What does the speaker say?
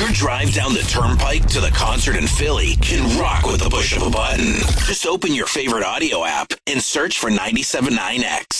drive down the turnpike to the concert in Philly can rock with the push of a button. Just open your favorite audio app and search for 97.9X.